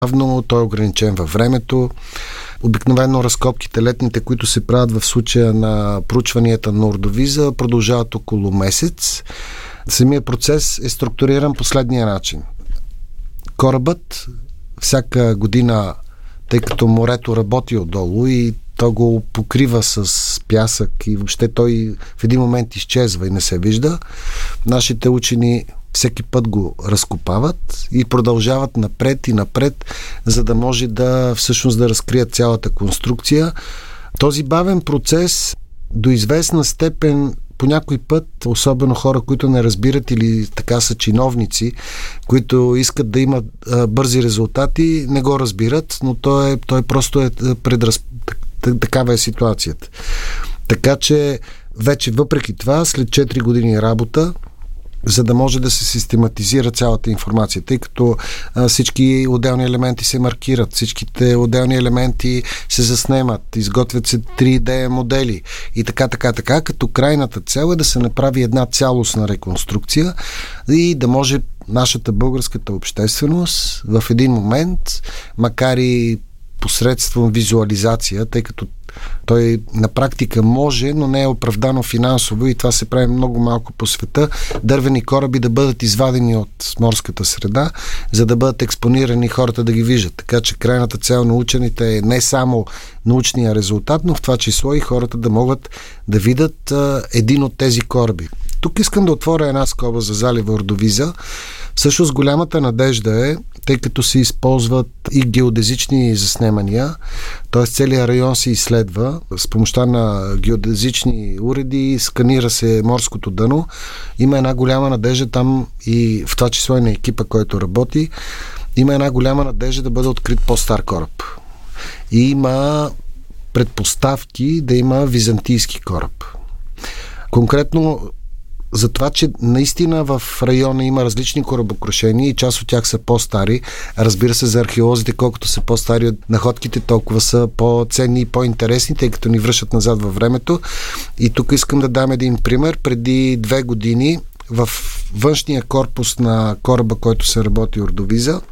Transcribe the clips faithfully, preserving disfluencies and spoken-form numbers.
бавно, той е ограничен във времето. Обикновено разкопките летните, които се правят в случая на проучванията на ордовиза, продължават около месец. Самият процес е структуриран последния начин. Корабът всяка година, тъй като морето работи отдолу и то го покрива с пясък и въобще той в един момент изчезва и не се вижда, нашите учени всеки път го разкопават и продължават напред и напред, за да може да всъщност да разкрият цялата конструкция. Този бавен процес до известна степен по някой път, особено хора, които не разбират или така са чиновници, които искат да имат а, бързи резултати, не го разбират, но той, е, той просто е предраз... такава е ситуацията. Така че вече въпреки това, след четири години работа, за да може да се систематизира цялата информация, тъй като а, всички отделни елементи се маркират, всичките отделни елементи се заснемат, изготвят се три Д модели и така, така, така, като крайната цел е да се направи една цялостна реконструкция и да може нашата българската общественост в един момент, макар и посредством визуализация, тъй като той на практика може, но не е оправдано финансово и това се прави много малко по света, дървени кораби да бъдат извадени от морската среда, за да бъдат експонирани хората да ги виждат. Така че крайната цел на учените е не само научния резултат, но в това число и хората да могат да видят а, един от тези кораби. Тук искам да отворя една скоба за залива Ордовиза. Всъщност голямата надежда е, тъй като се използват и геодезични заснемания, т.е. целият район се изследва с помощта на геодезични уреди, сканира се морското дъно. Има една голяма надежда там и в това число и на екипа, който работи, има една голяма надежда да бъде открит по-стар кораб. И има предпоставки да има византийски кораб. Конкретно за това, че наистина в района има различни корабокрушения и част от тях са по-стари. Разбира се, за археолозите, колкото са по-стари от находките, толкова са по-ценни и по-интересни, тъй като ни връщат назад във времето. И тук искам да дам един пример. Преди две години в външния корпус на кораба, който се работи Ордовиза,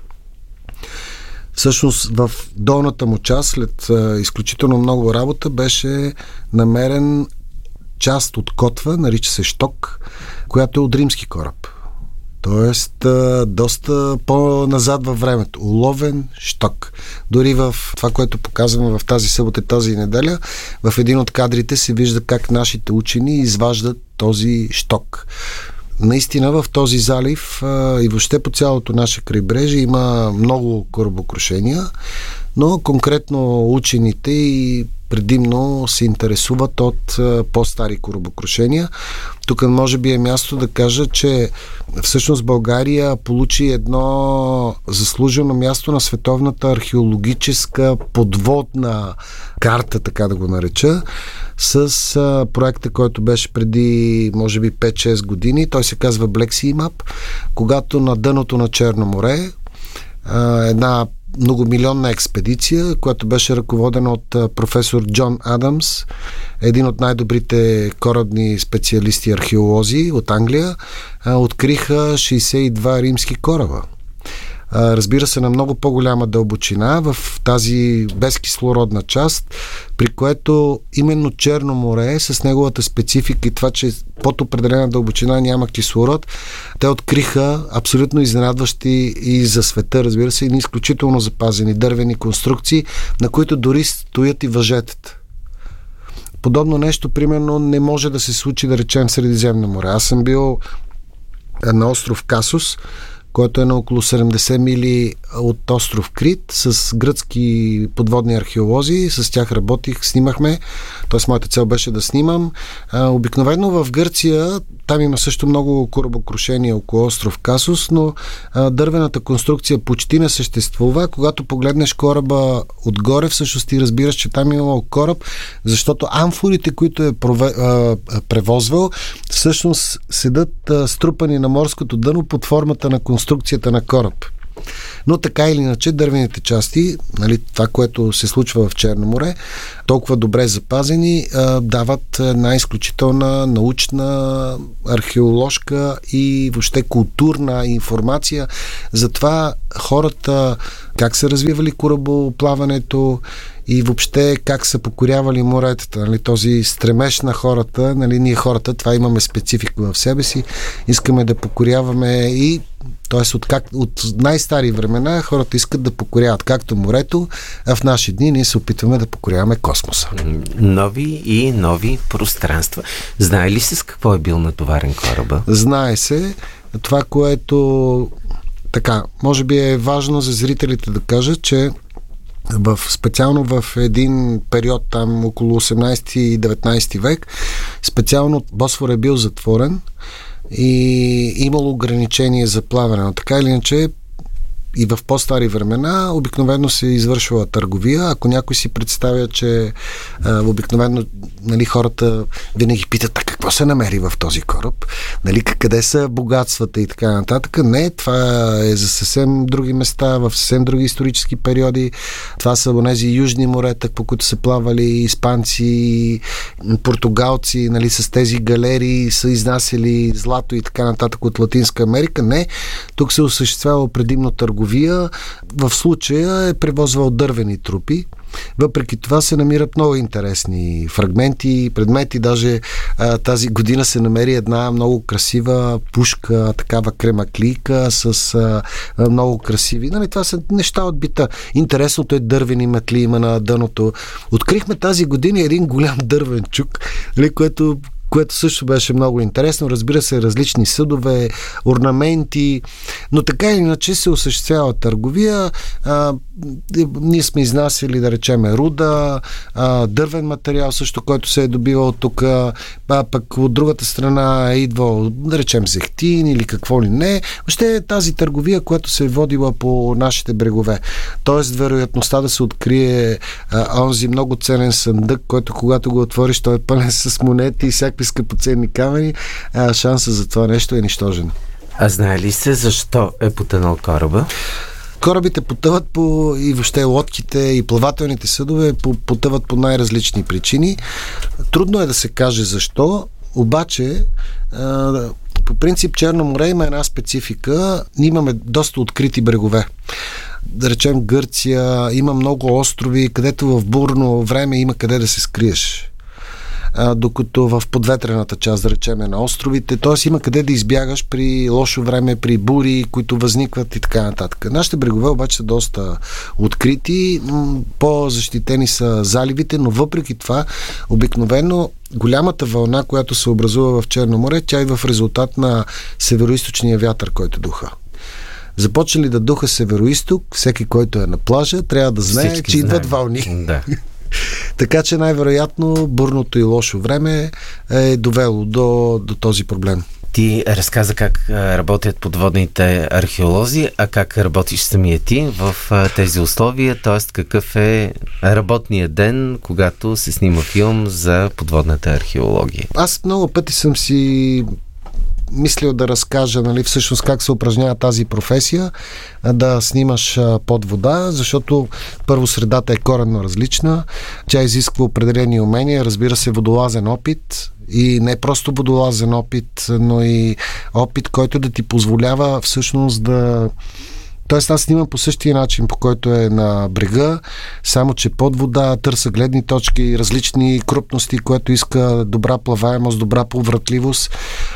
всъщност в долната му част, след а, изключително много работа, беше намерен част от котва, нарича се щок, която е от римски кораб. Тоест, а, доста по-назад във времето. Уловен щок. Дори в това, което показваме в тази събота, тази неделя, в един от кадрите се вижда как нашите учени изваждат този щок. Наистина в този залив а, и въобще по цялото наше крайбрежие има много корабокрушения, но конкретно учените и предимно се интересуват от а, по-стари корабокрушения. Тук може би е място да кажа, че всъщност България получи едно заслужено място на световната археологическа подводна карта, така да го нареча, с а, проекта, който беше преди може би пет-шест години. Той се казва Black Sea Map, когато на дъното на Черно море а, една многомилионна експедиция, която беше ръководена от професор Джон Адамс, един от най-добрите корабни специалисти археолози от Англия, откриха шейсет и два римски кораба. Разбира се, на много по-голяма дълбочина в тази безкислородна част, при което именно Черно море с неговата специфика и това, че под определена дълбочина няма кислород, те откриха абсолютно изненадващи и за света, разбира се, и изключително запазени дървени конструкции, на които дори стоят и въжетата. Подобно нещо, примерно, не може да се случи, да речем, в Средиземно море. Аз съм бил на остров Касос, който е на около седемдесет мили от остров Крит, с гръцки подводни археолози. С тях работих, снимахме. Тоест, моята цел беше да снимам. А, обикновено в Гърция, там има също много корабокрушения около остров Касос, но а, дървената конструкция почти не съществува. Когато погледнеш кораба отгоре, всъщност ти разбираш, че там е имало кораб, защото амфорите, които е прове, а, превозвал, всъщност седат а, струпани на морското дъно под формата на конструкцията на кораб. Но така или иначе дървените части, нали, това, което се случва в Черно море, толкова добре запазени, дават една изключителна научна, археоложка и въобще културна информация за това хората как са развивали корабоплаването и въобще как са покорявали моретата. Нали, този стремеж на хората, нали, ние хората, това имаме специфика в себе си, искаме да покоряваме и т.е. От, как, от най-стари времена хората искат да покоряват както морето, а в наши дни ние се опитваме да покоряваме космоса. Нови и нови пространства. Знае ли се с какво е бил натоварен кораба? Знае се. Това, което така, може би е важно за зрителите да кажат, че в, специално в един период там около осемнайсети и деветнайсети век, специално Босфор е бил затворен и имало ограничение за плаване. Но така или иначе и в по-стари времена обикновено се извършвала търговия. Ако някой си представя, че а, обикновено, нали, хората винаги питат, а какво се намери в този кораб? Нали, къде са богатствата и така нататък? Не, това е за съвсем други места, в съвсем други исторически периоди. Това са онези южни морета, по които са плавали испанци, португалци, нали, с тези галерии са изнасяли злато и така нататък от Латинска Америка. Не, тук се осъществява предимно търговия. В случая е превозвал дървени трупи. Въпреки това се намират много интересни фрагменти, предмети. Даже а, тази година се намери една много красива пушка, такава кремаклийка с а, много красиви. Нали, това са неща от бита. Интересното е дървени метли има на дъното. Открихме тази година един голям дървен чук, нали, което което също беше много интересно. Разбира се, различни съдове, орнаменти, но така или иначе се осъществява търговия. А, ние сме изнасяли, да речеме, руда, а, дървен материал също, който се е добивал тук, а пък от другата страна е идвал, да речем, зехтин или какво ли не. Въобще е тази търговия, която се е водила по нашите брегове. Тоест, вероятността да се открие а, онзи много ценен съндък, който когато го отвориш, той е пълен с монети и всякакви скъпоценни камъни, а шанса за това нещо е нищожен. А знае ли се защо е потънал кораба? Корабите потъват по, и въобще лодките и плавателните съдове потъват по най-различни причини. Трудно е да се каже защо, обаче по принцип Черно море има една специфика. Ние имаме доста открити брегове. Да речем Гърция, има много острови, където в бурно време има къде да се скриеш. А, докато в подветрената част, да речем, на островите, т.е. има къде да избягаш при лошо време, при бури, които възникват и така нататък. Нашите брегове обаче са доста открити, по-защитени са заливите, но въпреки това обикновено голямата вълна, която се образува в Черно море, тя е в резултат на североизточния вятър, който духа. Започна ли да духа североизток, всеки, който е на плажа, трябва да знае, Всички че знаем. идват вълни. Да. Така че най-вероятно бурното и лошо време е довело до, до този проблем. Ти разказа как работят подводните археолози, а как работиш самия ти в тези условия, т.е. какъв е работният ден, когато се снима филм за подводната археология? Аз много пъти съм си мислил да разкажа, нали, всъщност как се упражнява тази професия, да снимаш под вода, защото първо средата е коренно различна, тя изисква определени умения, разбира се, водолазен опит и не просто водолазен опит, но и опит, който да ти позволява всъщност да... Тоест аз снимам по същия начин, по който е на брега, само че под вода търся гледни точки, различни крупности, което иска добра плаваемост, добра повратливост.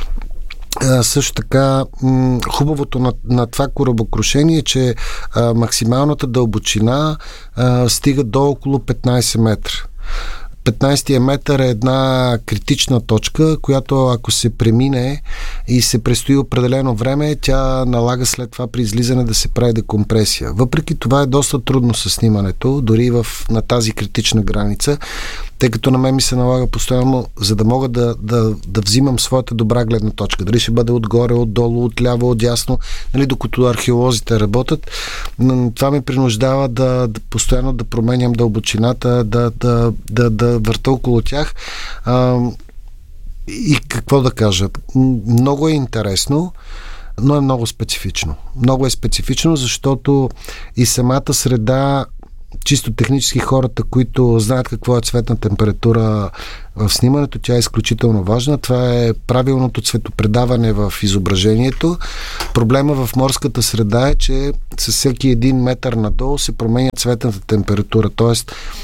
А, също така, м- хубавото на, на това корабокрушение е, че а, максималната дълбочина а, стига до около петнайсет метра. петнайсетия метър е една критична точка, която ако се премине и се престои определено време, тя налага след това при излизане да се прави декомпресия. Въпреки това е доста трудно със снимането, дори в, на тази критична граница, тъй като на мен ми се налага постоянно, за да мога да, да, да взимам своята добра гледна точка. Дали ще бъде отгоре, отдолу, отляво, отдясно, нали, докато археолозите работят. Това ме принуждава да, да постоянно да променям дълбочината, да, да, да, да върта около тях. А, и какво да кажа? Много е интересно. но е много специфично. Много е специфично, защото и самата среда, чисто технически хората, които знаят какво е цветна температура в снимането, тя е изключително важна. Това е правилното цветопредаване в изображението. Проблема в морската среда е, че с всеки един метър надолу се променя цветната температура, т.е.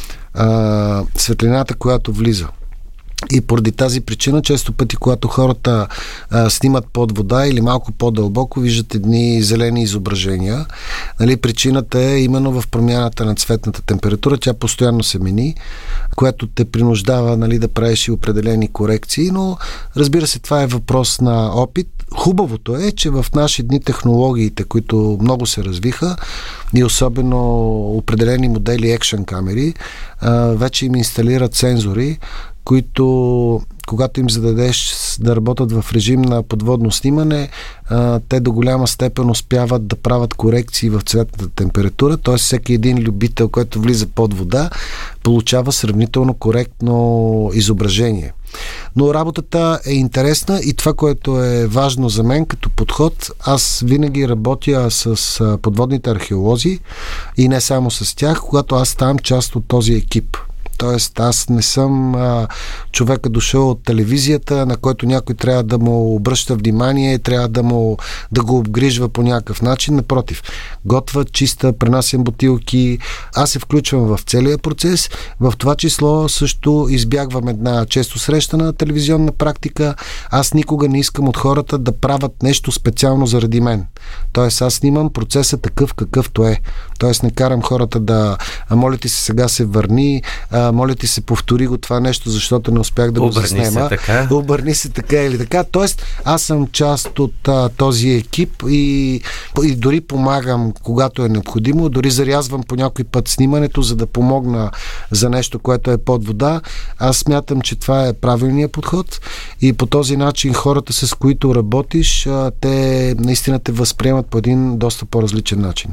светлината, която влиза. И поради тази причина, често пъти, когато хората а, снимат под вода или малко по-дълбоко, виждат едни зелени изображения. Нали, причината е именно в промяната на цветната температура. Тя постоянно се мени, което те принуждава, нали, да правиш и определени корекции, но разбира се, това е въпрос на опит. Хубавото е, че в наши дни технологиите, които много се развиха, и особено определени модели екшън камери, а, вече им инсталират сензори, които, когато им зададеш да работят в режим на подводно снимане, те до голяма степен успяват да правят корекции в цветната температура, т.е. всеки един любител, който влиза под вода, получава сравнително коректно изображение. Но работата е интересна и това, което е важно за мен като подход, аз винаги работя с подводните археолози и не само с тях, когато аз ставам част от този екип. Тоест, аз не съм а, човека дошъл от телевизията, на който някой трябва да му обръща внимание, трябва да му да го обгрижва по някакъв начин. Напротив, готва, чиста, пренасям бутилки. Аз се включвам в целия процес. В това число също избягвам една често срещана телевизионна практика. Аз никога не искам от хората да правят нещо специално заради мен. Тоест, аз снимам процеса такъв какъвто е. Тоест, не карам хората да а, моля ти се, сега се върни, а, моля ти се, повтори го това нещо, защото не успях да го Обърни заснема. Се така. Обърни се така или така. Тоест, аз съм част от а, този екип и, и дори помагам, когато е необходимо, дори зарязвам по някой път снимането, за да помогна за нещо, което е под вода. Аз смятам, че това е правилният подход и по този начин хората, с които работиш, а, те наистина те възприемат по един доста по-различен начин.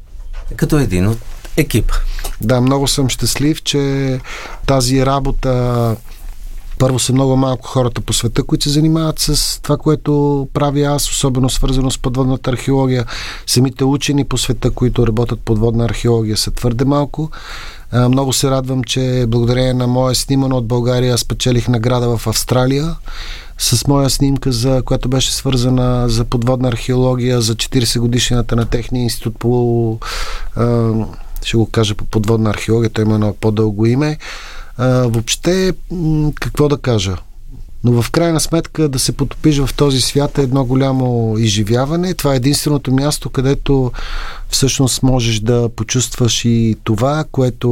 Като един от екипа. Да, много съм щастлив, че тази работа, първо са много малко хората по света, които се занимават с това, което правя аз, особено свързано с подводната археология. Самите учени по света, които работят подводна археология, са твърде малко. Много се радвам, че благодарение на моя снимане от България спечелих награда в Австралия с моя снимка, за която беше свързана за подводна археология за четиридесет годишнината на техния институт по, а, ще го кажа, по подводна археология, той има едно по-дълго име. А, въобще, какво да кажа? Но в крайна сметка да се потопиш в този свят е едно голямо изживяване. Това е единственото място, където всъщност можеш да почувстваш и това, което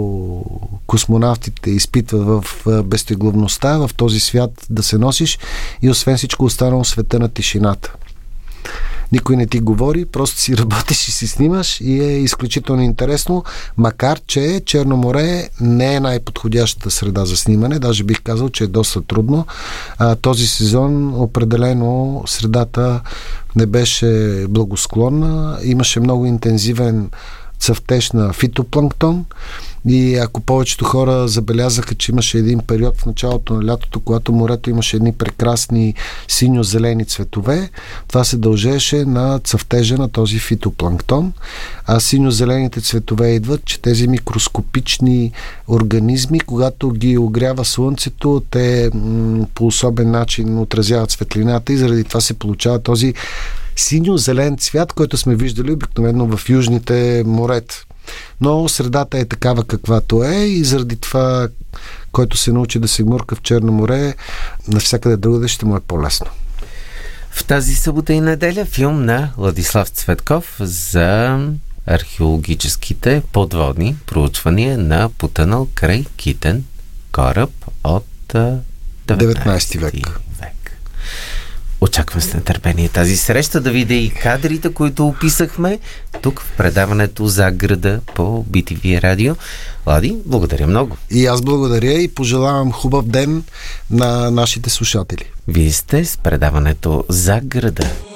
космонавтите изпитват в безтегловността, в този свят да се носиш и освен всичко останало света на тишината. Никой не ти говори, просто си работиш и си снимаш и е изключително интересно, макар че Черно море не е най-подходящата среда за снимане, даже бих казал, че е доста трудно. А, този сезон определено средата не беше благосклонна, имаше много интензивен цъфтеж на фитопланктон и ако повечето хора забелязаха, че имаше един период в началото на лятото, когато морето имаше едни прекрасни синьо-зелени цветове, това се дължеше на цъфтежа на този фитопланктон. А синьо-зелените цветове идват, че тези микроскопични организми, когато ги огрява слънцето, те м- по особен начин отразяват светлината и заради това се получава този синьо-зелен цвят, който сме виждали обикновено в южните морета. Но средата е такава каквато е и заради това, който се научи да се гмурка в Черно море, навсякъде другаде ще му е по-лесно. В тази събота и неделя филм на Владислав Цветков за археологическите подводни проучвания на потънал край Китен кораб от деветнайсети век. Очаквам с нетърпение тази среща, да видя и кадрите, които описахме тук в предаването За града по Би Ти Ви радио. Влади, благодаря много. И аз благодаря и пожелавам хубав ден на нашите слушатели. Вие сте с предаването За града.